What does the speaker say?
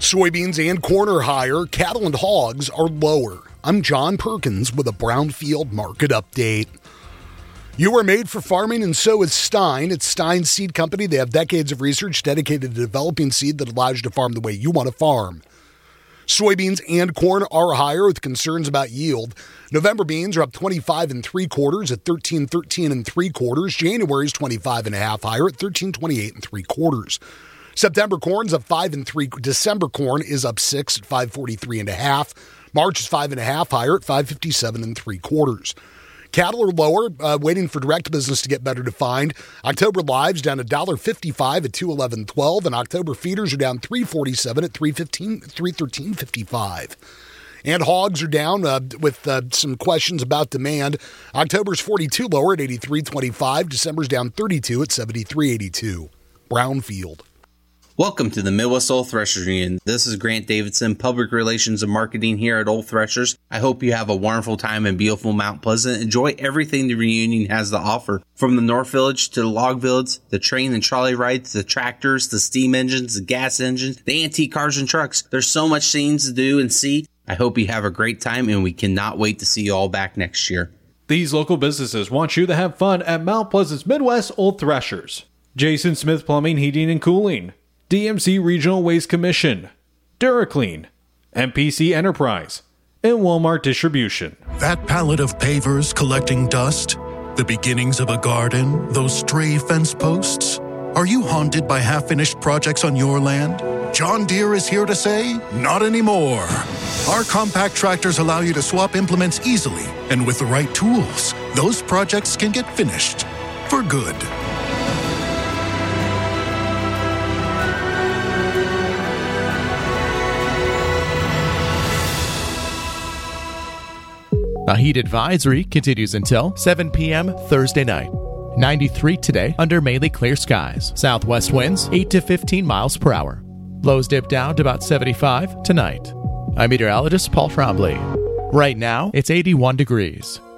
Soybeans and corn are higher. Cattle and hogs are lower. I'm John Perkins with a Brownfield market update. You are made for farming, and so is Stein. It's Stein's Seed Company. They have decades of research dedicated to developing seed that allows you to farm the way you want to farm. Soybeans and corn are higher with concerns about yield. November beans are up 25 3/4 at 13.13 3/4. January's 25 1/2 higher at 13.28 3/4. September corn's up 5 3. December corn is up 6 at 5.43 1/2. March is 5 1/2 higher at 5.57 3/4. Cattle are lower, waiting for direct business to get better defined. October lives down $1.55 at 211.12, and October feeders are down $3.47 at 313.55. And hogs are down with some questions about demand. October's 42 lower at 83.25. December's down 32 at 73.82. Brownfield. Welcome to the Midwest Old Threshers Reunion. This is Grant Davidson, Public Relations and Marketing here at Old Threshers. I hope you have a wonderful time in beautiful Mount Pleasant. Enjoy everything the reunion has to offer, from the North Village to the Log Village, the train and trolley rides, the tractors, the steam engines, the gas engines, the antique cars and trucks. There's so much things to do and see. I hope you have a great time, and we cannot wait to see you all back next year. These local businesses want you to have fun at Mount Pleasant's Midwest Old Threshers. Jason Smith Plumbing, Heating and Cooling, DMC Regional Waste Commission, DuraClean, MPC Enterprise, and Walmart Distribution. That pallet of pavers collecting dust, the beginnings of a garden, those stray fence posts. Are you haunted by half-finished projects on your land? John Deere is here to say, not anymore. Our compact tractors allow you to swap implements easily, and with the right tools, those projects can get finished for good. A heat advisory continues until 7 p.m. Thursday night. 93 today under mainly clear skies. Southwest winds 8 to 15 miles per hour. Lows dip down to about 75 tonight. I'm meteorologist Paul Trombley. Right now, it's 81 degrees.